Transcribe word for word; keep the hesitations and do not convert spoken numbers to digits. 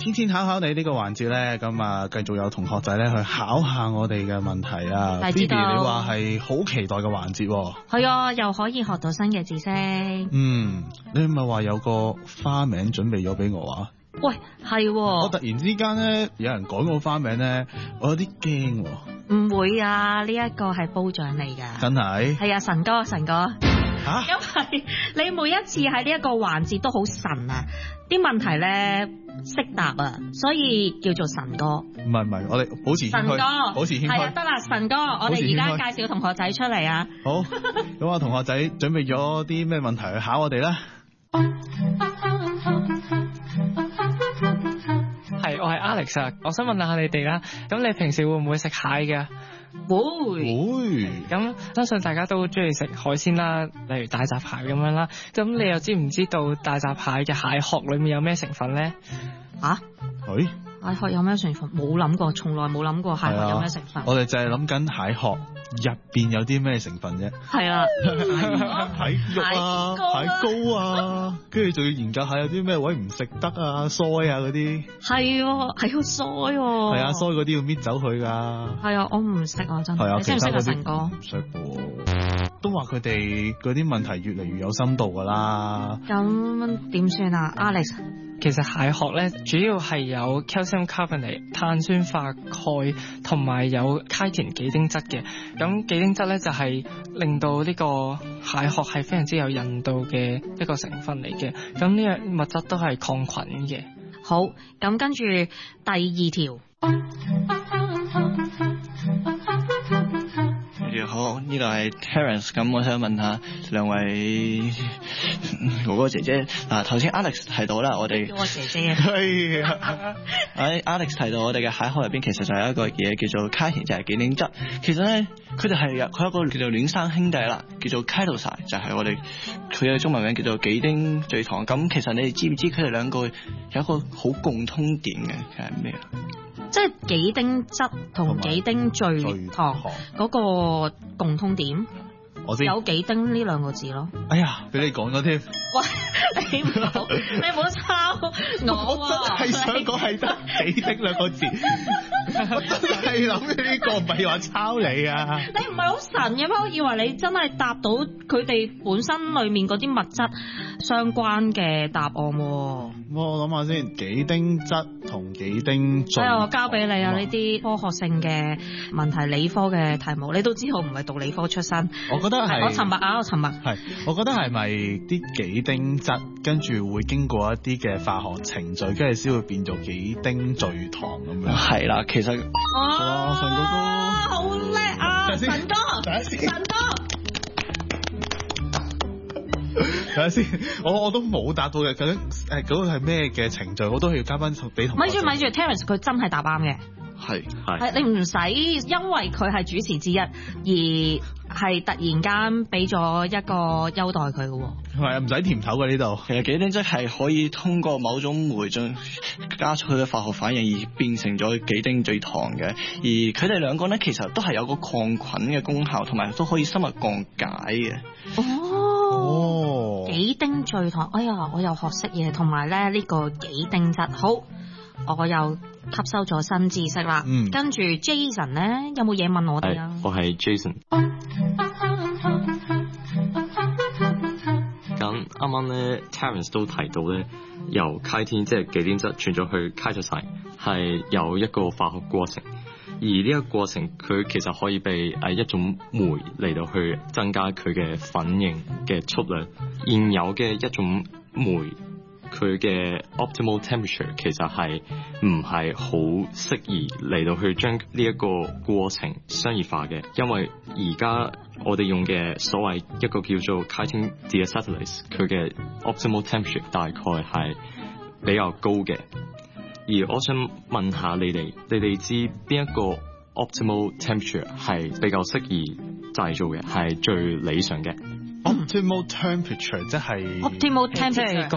天天考考你呢個環節咧，咁啊繼續有同學仔咧去考下我哋嘅問題啊。 係知道 Phoebe 你話係好期待嘅環節喎。 係啊，又可以學到新嘅知識。 嗯，你咪話有個花名準備咗俾我啊？ 喂，係喎。 我突然之間咧，有人講我花名咧，我有啲驚喎。 唔會啊，呢一個係褒獎嚟㗎。 真係？ 係啊，神哥，神哥。 嚇？ 因為你每一次喺呢一個環節都好神啊，啲問題咧識答啊，所以叫做神哥。 唔係唔係，我哋保持謙虛， 神哥， 保持謙虛。 係啊，得啦，神哥，我哋而家介紹同學仔出嚟啊。 好，咁啊，同學仔準備咗啲咩問題去考我哋咧？ 係，我係 Alex 啊，我想問下你哋啦，咁你平時會唔會食蟹嘅？ 會會。 咁相信大家都中意食海鮮啦，例如大閘蟹咁樣啦。咁你又知唔知道大閘蟹嘅蟹殼裏面有咩成分咧？ 嚇？ 係。 蟹殼有咩成分？冇諗過，從來冇諗過蟹殼有咩成分。 我哋就係諗緊蟹殼入邊有啲咩成分啫。 係啊， 蟹肉啊，蟹膏啊，跟住仲要研究下有啲咩位唔食得啊，腮啊嗰啲。係喎，係個腮喎。 係啊，腮嗰啲要搣走佢噶。 係啊，我唔識啊，真係。 係啊， 你識唔識啊，神哥？ 唔識喎。都話佢哋嗰啲問題越嚟越有深度噶啦。 咁點算啊 ，Alex？ 其實蟹殼咧主要係有 calcium carbonate 碳酸化鈣同埋有 chitin 幾丁質嘅。咁幾丁質咧就係令到呢個蟹殼係非常之有韌度嘅一個成分嚟嘅。咁呢樣物質都係抗菌嘅。 好，咁跟住第二條。 好，呢個係 Terence， 咁我想問下兩位哥哥姐姐，嗱頭先 Alex 提到啦，我哋我姐姐係啊，喺 Alex 提到我哋嘅蟹殼入邊，其實就有一個嘢叫做 chitin，就係幾丁質。其實咧，佢哋係有佢一個叫做戀生兄弟啦，叫做 chitosan，就係我哋佢嘅中文名叫做幾丁聚糖。咁其實你哋知唔知佢哋兩個有一個好共通點嘅係咩啊？ 即係幾丁質同幾丁聚糖嗰個共通點， 我知有幾丁呢兩個字咯。 哎呀，俾你講咗添。 喂，你唔好，你唔好抄我啊！ 我真係想講係得幾丁兩個字，我真係諗呢個唔係話抄你啊！ 你唔係好神嘅咩？我以為你真係答到佢哋本身裡面嗰啲物質相關嘅答案喎。 我諗下先，幾丁質同幾丁聚。 哎，我交俾你啊！呢啲科學性嘅問題，理科嘅題目，你都知我唔係讀理科出身。 我覺得係。 我沉默啊！我沉默。 係，我覺得係咪啲幾丁質跟住會經過一啲嘅化學程序，跟住先會變做幾丁聚糖咁樣？ 係啦，其實。 哇！ 神哥哥， 好叻啊！神哥， 等下先， 神哥。 睇下先，我我都冇答到嘅，究竟誒嗰個係咩嘅程序？我都要加翻俾同學。 咪住咪住 Terence 佢真係答啱嘅。 係係。係你唔使因為佢係主持之一而係突然間俾咗一個優待佢嘅喎。 係啊，唔使甜頭嘅呢度。 其實幾丁質係可以通過某種酶進加速佢嘅化學反應而變成咗幾丁聚糖嘅，而佢哋兩個咧其實都係有個抗菌嘅功效，同埋都可以生物降解嘅。 哦。 哦， 幾丁聚糖，哎呀，我又學識嘢，同埋咧呢個幾丁質，好，我又吸收咗新知識啦。嗯，跟住 Jason 咧，有冇嘢問我哋啊？ 我係 Jason。咁啱啱咧 Terence 都提到咧，由 chitin 即係幾丁質轉咗去 chitosan 係有一個化學過程。而呢個過程佢其實可以被誒一種酶嚟到去增加佢嘅反應嘅速率。現有嘅一種酶佢嘅 optimal temperature 其實係唔係好適宜嚟到去將呢一個過程商業化嘅，因為而家我哋用嘅所謂一個叫做 chitin deacetylase 佢嘅 optimal temperature 大概係比較高嘅。而我想問下你哋，你哋知邊一個 optimal temperature 係比較適宜製造嘅，係最理想嘅？ Optimal temperature 即係 Optimal temperature 即係